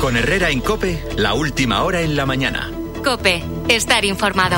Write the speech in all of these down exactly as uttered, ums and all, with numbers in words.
Con Herrera en COPE, la última hora en la mañana. COPE, estar informado.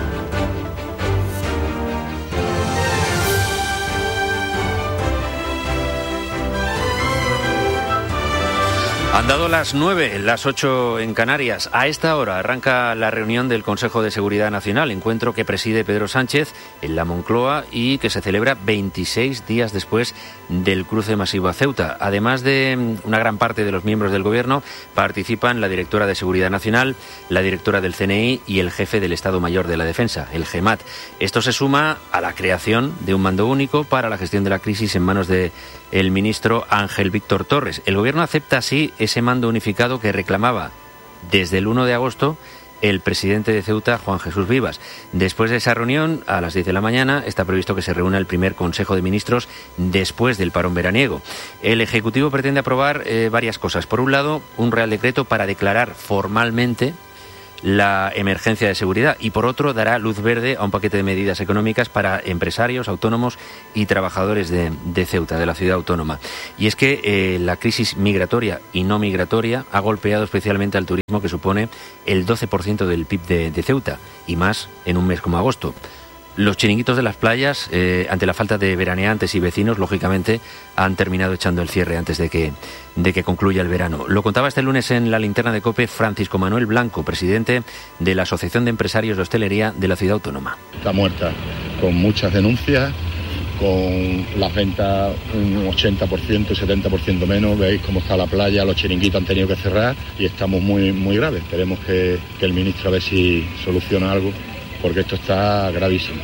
Han dado las nueve, las ocho en Canarias. A esta hora arranca la reunión del Consejo de Seguridad Nacional, encuentro que preside Pedro Sánchez en la Moncloa y que se celebra veintiséis días después del cruce masivo a Ceuta. Además de una gran parte de los miembros del Gobierno, participan la directora de Seguridad Nacional, la directora del C N I y el jefe del Estado Mayor de la Defensa, el GEMAT. Esto se suma a la creación de un mando único para la gestión de la crisis en manos de el ministro Ángel Víctor Torres. El Gobierno acepta así ese mando unificado que reclamaba desde el uno de agosto el presidente de Ceuta, Juan Jesús Vivas. Después de esa reunión, a las diez de la mañana, está previsto que se reúna el primer Consejo de Ministros después del parón veraniego. El Ejecutivo pretende aprobar eh, varias cosas. Por un lado, un Real Decreto para declarar formalmente la emergencia de seguridad y, por otro, dará luz verde a un paquete de medidas económicas para empresarios, autónomos y trabajadores de, de Ceuta, de la ciudad autónoma. Y es que eh, la crisis migratoria y no migratoria ha golpeado especialmente al turismo, que supone el doce por ciento del P I B de, de Ceuta, y más en un mes como agosto. Los chiringuitos de las playas, eh, ante la falta de veraneantes y vecinos, lógicamente, han terminado echando el cierre antes de que, de que concluya el verano. Lo contaba este lunes en la linterna de COPE Francisco Manuel Blanco, presidente de la Asociación de Empresarios de Hostelería de la Ciudad Autónoma. Está muerta, con muchas denuncias, con las ventas un ochenta por ciento, setenta por ciento menos. Veis cómo está la playa, los chiringuitos han tenido que cerrar y estamos muy, muy graves. Esperemos que, que el ministro a ver si soluciona algo, porque esto está gravísimo.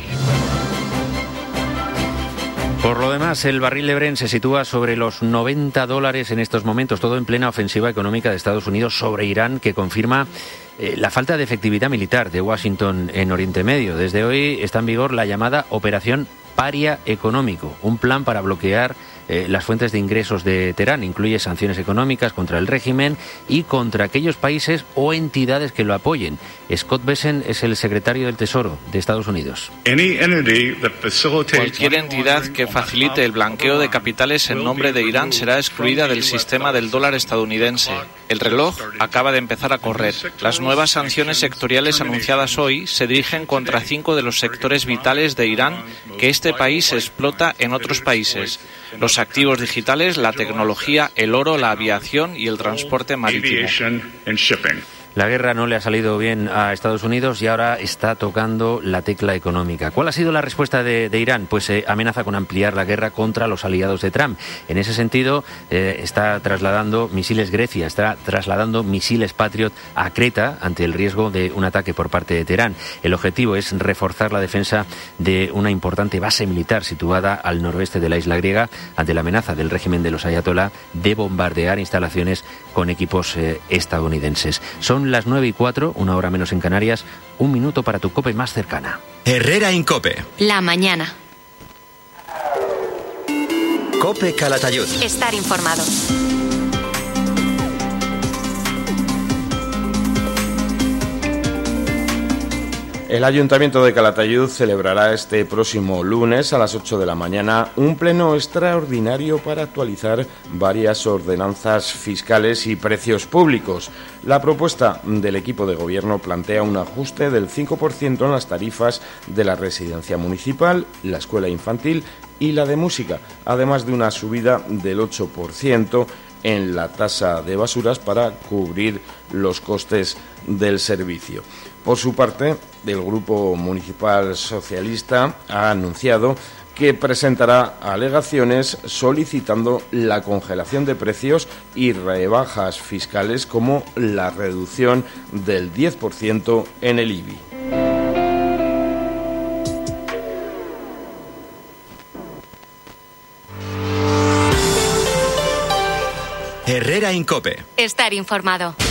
Por lo demás, el barril de Brent se sitúa sobre los noventa dólares en estos momentos, todo en plena ofensiva económica de Estados Unidos sobre Irán, que confirma eh, la falta de efectividad militar de Washington en Oriente Medio. Desde hoy está en vigor la llamada Operación Paria Económico, un plan para bloquear eh, las fuentes de ingresos de Teherán. Incluye sanciones económicas contra el régimen y contra aquellos países o entidades que lo apoyen. Scott Bessent es el secretario del Tesoro de Estados Unidos. Cualquier entidad que facilite el blanqueo de capitales en nombre de Irán será excluida del sistema del dólar estadounidense. El reloj acaba de empezar a correr. Las nuevas sanciones sectoriales anunciadas hoy se dirigen contra cinco de los sectores vitales de Irán que este país explota en otros países: los activos digitales, la tecnología, el oro, la aviación y el transporte marítimo. La guerra no le ha salido bien a Estados Unidos y ahora está tocando la tecla económica. ¿Cuál ha sido la respuesta de, de Irán? Pues eh, amenaza con ampliar la guerra contra los aliados de Trump. En ese sentido, eh, está trasladando misiles Grecia, está trasladando misiles Patriot a Creta ante el riesgo de un ataque por parte de Teherán. El objetivo es reforzar la defensa de una importante base militar situada al noroeste de la isla griega ante la amenaza del régimen de los ayatolá de bombardear instalaciones con equipos eh, estadounidenses. Son las nueve y cuatro, una hora menos en Canarias, un minuto para tu COPE más cercana. Herrera en COPE. La mañana. COPE Calatayud. Estar informado. El Ayuntamiento de Calatayud celebrará este próximo lunes a las ocho de la mañana un pleno extraordinario para actualizar varias ordenanzas fiscales y precios públicos. La propuesta del equipo de gobierno plantea un ajuste del cinco por ciento en las tarifas de la residencia municipal, la escuela infantil y la de música, además de una subida del ocho por ciento en la tasa de basuras para cubrir los costes del servicio. Por su parte, el Grupo Municipal Socialista ha anunciado que presentará alegaciones solicitando la congelación de precios y rebajas fiscales como la reducción del diez por ciento en el I B I. Herrera en COPE. Estar informado.